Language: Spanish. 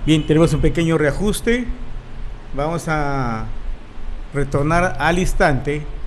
Bien, tenemos un pequeño reajuste. Vamos a retornar al instante